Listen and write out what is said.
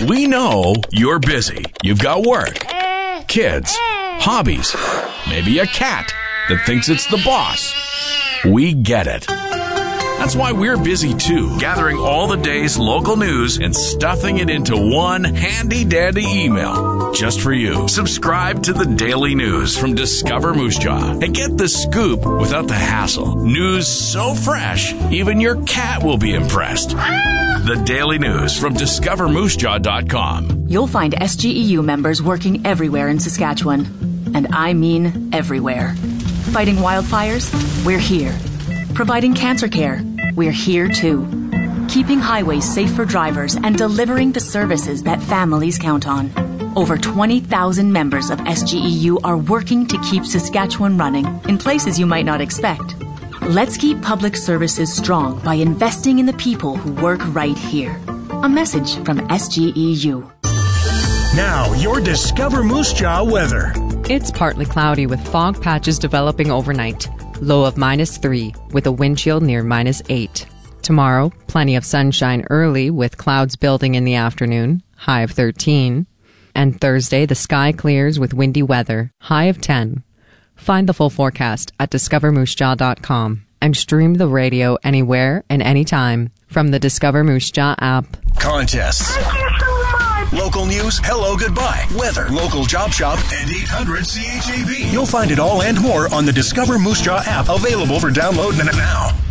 We know you're busy. You've got work, kids, hobbies, maybe a cat that thinks it's the boss. We get it. That's why we're busy too, gathering all the day's local news and stuffing it into one handy-dandy email just for you. Subscribe to the Daily News from Discover Moose Jaw and get the scoop without the hassle. News so fresh, even your cat will be impressed. The Daily News from DiscoverMooseJaw.com. You'll find SGEU members working everywhere in Saskatchewan. And I mean everywhere. Fighting wildfires? We're here. Providing cancer care? We're here too. Keeping highways safe for drivers and delivering the services that families count on. Over 20,000 members of SGEU are working to keep Saskatchewan running in places you might not expect. Let's keep public services strong by investing in the people who work right here. A message from SGEU. Now, your Discover Moose Jaw weather. It's partly cloudy with fog patches developing overnight. Low of -3 with a wind chill near -8. Tomorrow, plenty of sunshine early with clouds building in the afternoon, high of 13. And Thursday, the sky clears with windy weather, high of 10. Find the full forecast at discovermoosejaw.com and stream the radio anywhere and anytime from the Discover Moose Jaw app. Contests. Local news, hello, goodbye, weather, local job shop, and 800 CHAB. You'll find it all and more on the Discover Moose Jaw app, available for download now.